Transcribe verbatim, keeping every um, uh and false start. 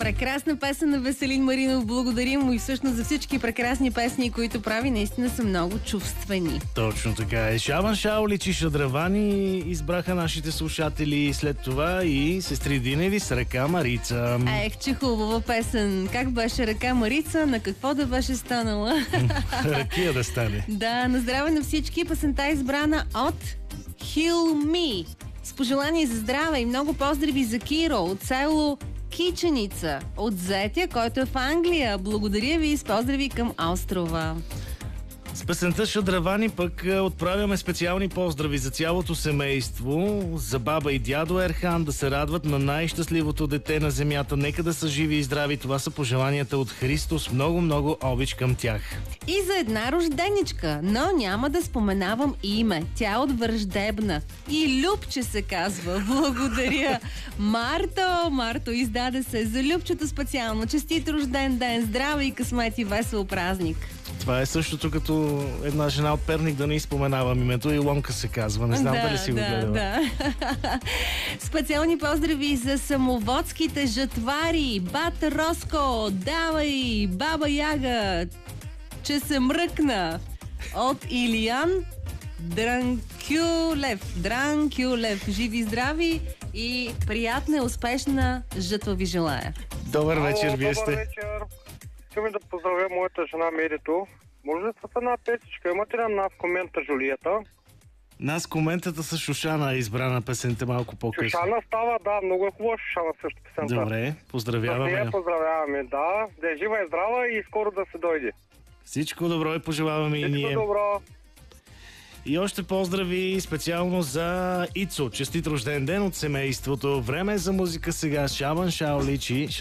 Прекрасна песен на Веселин Маринов. Благодарим му и всъщност за всички прекрасни песни, които прави. Наистина са много чувствени. Точно така е. Шабан Шаолич и Шадравани избраха нашите слушатели. След това и Сестри Диневи с Река Марица. Ех, че хубава песен. Как беше Река Марица? На какво да беше станала? Ракия да стане. Да, на здраве на всички. Песента е избрана от Heal Me. С пожелание за здраве и много поздрави за Киро от село Киченица, от Зетя, който е в Англия. Благодаря ви и с поздрави към острова. С песента Шадравани пък отправяме специални поздрави за цялото семейство, за баба и дядо Ерхан, да се радват на най-щастливото дете на земята. Нека да са живи и здрави. Това са пожеланията от Христос. Много-много обич към тях. И за една рожденичка, но няма да споменавам име. Тя от Враждебна. И Любче се казва. Благодаря. Марто, Марто издаде се за Любчето специално. Честит рожден ден, здраве и късмет и весел празник. Това е същото като една жена от Перник, да не изпоменавам името. Илонка се казва. Не знам да, дали си го да, гледала. Да. Специални поздрави за самоводските жатвари. Бат Роско, давай, баба Яга, че се мръкна. От Илиян Дранкюлев. Дранкюлев. Живи, здрави и приятна и успешна жатва ви желая. Добър вечер, Ало, вие добър сте. вечер. Искам да поздравя моята жена Мерито. Може ли с една песичка? Имате ли нас комента Жулията? Нас коментата с Шушана е избрана песента малко по-късно. Шушана става, да, много е хубава Шушана също песента. Добре, поздравяваме. Да, поздравяваме, да. Да е жива и здрава и скоро да се дойде. Всичко добро и пожелаваме и ние. Всичко добро. И още поздрави специално за Ицо. Честит рожден ден от семейството. Време е за музика сега. Шабан Шаолич и